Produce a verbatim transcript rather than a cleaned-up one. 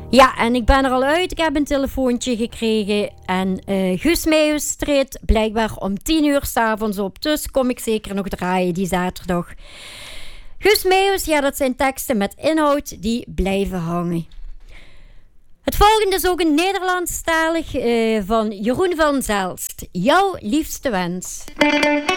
Ja, en ik ben er al uit. Ik heb een telefoontje gekregen. En uh, Guus Meeuwis treedt blijkbaar om tien uur 's avonds op. Dus kom ik zeker nog draaien die zaterdag. Guus Meeuwis, ja, dat zijn teksten met inhoud die blijven hangen. Het volgende is ook een Nederlandstalig uh, van Jeroen van Zelst. Jouw liefste wens.